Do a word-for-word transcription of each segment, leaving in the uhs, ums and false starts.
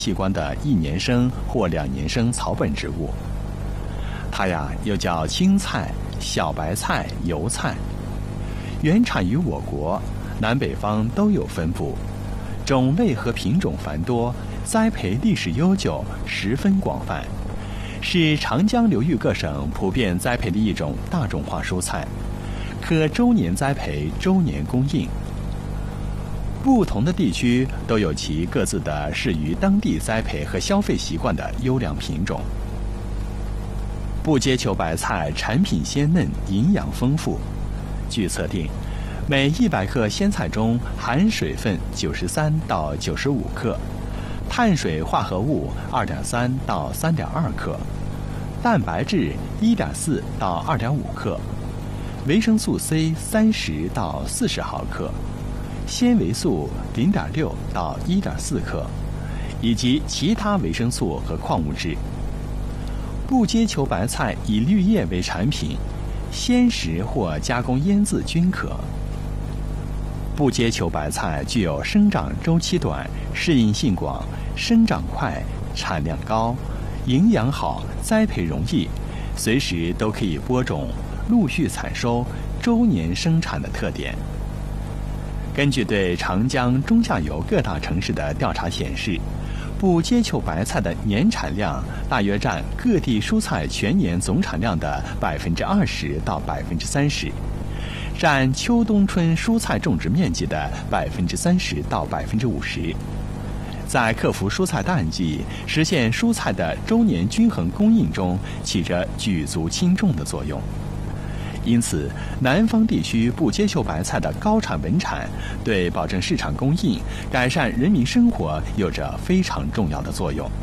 器官的一年生或两年生草本植物。它呀又叫青菜、小白菜、油菜，原产于我国，南北方都有分布，种类和品种繁多，栽培历史悠久，十分广泛，是长江流域各省普遍栽培的一种大众化蔬菜，可周年栽培，周年供应。不同的地区都有其各自的适于当地栽培和消费习惯的优良品种。不结球白菜产品鲜嫩，营养丰富。据测定，每一百克鲜菜中含水分九十三到九十五克，碳水化合物二点三到三点二克，蛋白质一点四到二点五克，维生素 C 三十到四十毫克，纤维素零点六到一点四克，以及其他维生素和矿物质。不结球白菜以绿叶为产品，鲜食或加工腌制均可。不结球白菜具有生长周期短、适应性广、生长快、产量高、营养好、栽培容易，随时都可以播种、陆续采收、周年生产的特点。根据对长江中下游各大城市的调查显示，不结球白菜的年产量大约占各地蔬菜全年总产量的百分之二十到百分之三十，占秋冬春蔬菜种植面积的百分之三十到百分之五十，在克服蔬菜淡季、实现蔬菜的周年均衡供应中起着举足轻重的作用。因此，南方地区不结球白菜的高产稳产，对保证市场供应、改善人民生活有着非常重要的作用。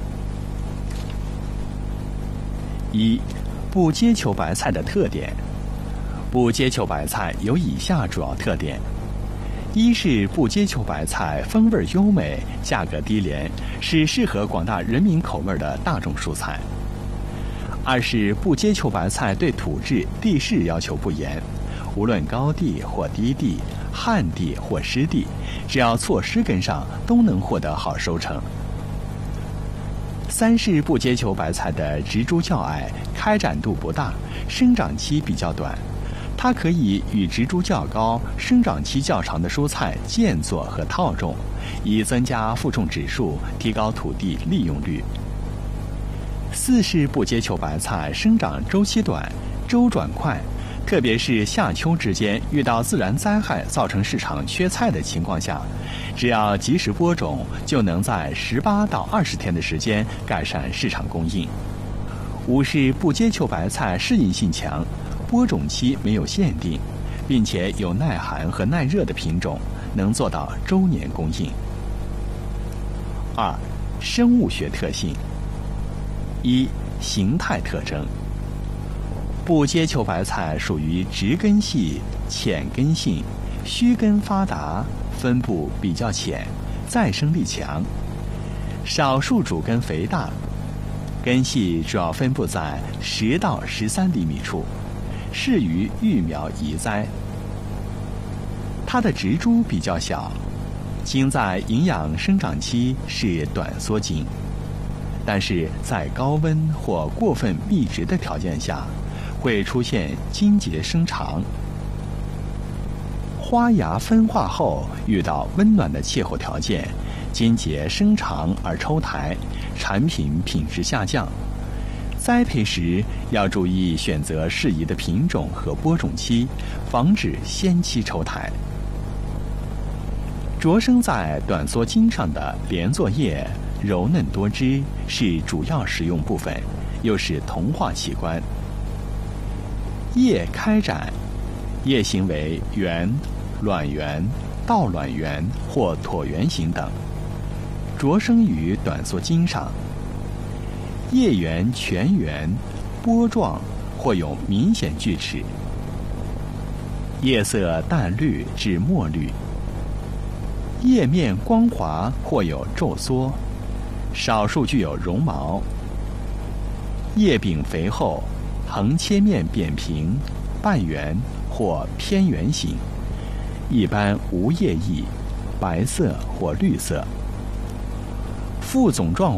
一、不结球白菜的特点。不结球白菜有以下主要特点：一是不结球白菜风味优美，价格低廉，是适合广大人民口味的大众蔬菜。二是不结球白菜对土质、地势要求不严，无论高地或低地、旱地或湿地，只要错施根上，都能获得好收成。三是不结球白菜的植株较矮，开展度不大，生长期比较短，它可以与植株较高、生长期较长的蔬菜间作和套种，以增加负重指数，提高土地利用率。四是不结球白菜生长周期短，周转快，特别是夏秋之间遇到自然灾害造成市场缺菜的情况下，只要及时播种，就能在十八到二十天的时间改善市场供应。五是不结球白菜适应性强，播种期没有限定，并且有耐寒和耐热的品种，能做到周年供应。二、生物学特性。一、形态特征。不结球白菜属于直根系、浅根性、须根发达，分布比较浅，再生力强，少数主根肥大，根系主要分布在十到十三厘米处，适于育苗移栽。它的植株比较小，茎在营养生长期是短缩茎，但是在高温或过分密植的条件下，会出现茎节生长。花芽分化后，遇到温暖的气候条件，茎节生长而抽苔，产品品质下降。栽培时要注意选择适宜的品种和播种期，防止先期抽苔。着生在短缩茎上的连作叶柔嫩多汁，是主要食用部分，又是同化器官。叶开展，叶形为圆、卵圆、倒卵圆或椭圆形等，着生于短缩茎上。叶缘全圆、波状或有明显锯齿，叶色淡绿至墨绿，叶面光滑或有皱缩，少数具有绒毛。叶柄肥厚，横切面扁平、半圆或偏圆形，一般无叶翼，白色或绿色。 副总状